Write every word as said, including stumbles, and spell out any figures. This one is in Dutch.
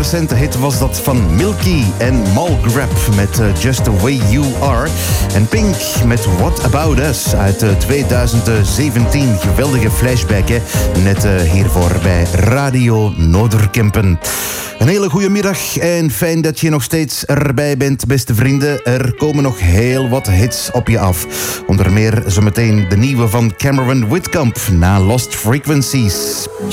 recente hit was dat van Milky en Malgrab met uh, Just The Way You Are. En Pink met What About Us uit uh, twintig zeventien. Geweldige flashback, hè? Net uh, hiervoor bij Radio Noorderkempen. Een hele goede middag en fijn dat je nog steeds erbij bent, beste vrienden. Er komen nog heel wat hits op je af. Onder meer zometeen de nieuwe van Cameron Whitcomb na Lost Frequencies.